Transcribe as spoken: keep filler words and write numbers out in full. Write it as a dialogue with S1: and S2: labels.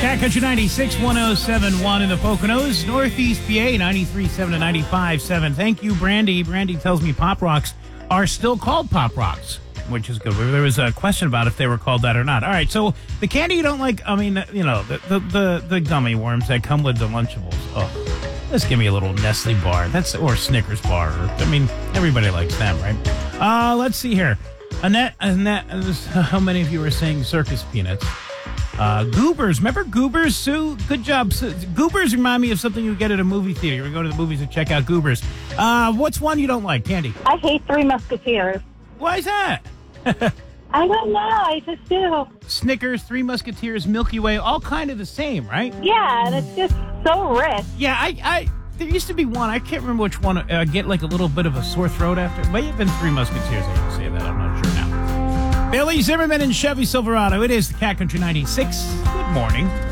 S1: Cat Country ninety-six, one oh seven point one in the Poconos, Northeast P A, ninety-three point seven to ninety-five point seven. Thank you, Brandy. Brandy tells me Pop Rocks are still called Pop Rocks, which is good. There was a question about if they were called that or not. All right, so the candy you don't like, I mean, you know, the the, the, the gummy worms that come with the Lunchables. Oh, let's give me a little Nestle bar. That's or Snickers bar. I mean, everybody likes them, right? Uh, let's see here. Annette, Annette, how many of you are saying circus peanuts? Uh, Goobers. Remember Goobers, Sue? Good job, Sue. Goobers remind me of something you get at a movie theater. You go to the movies and check out Goobers. Uh, what's one you don't like, Candy?
S2: I hate Three Musketeers.
S1: Why is that?
S2: I don't know. I just do.
S1: Snickers, Three Musketeers, Milky Way, all kind of the same, right?
S2: Yeah, and it's just so rich.
S1: Yeah, I, I there used to be one. I can't remember which one. Uh, get like a little bit of a sore throat after. It may have been Three Musketeers. I can say that. I'm not sure now. Billy Zimmerman and Chevy Silverado. It is the Cat Country ninety-six. Good morning.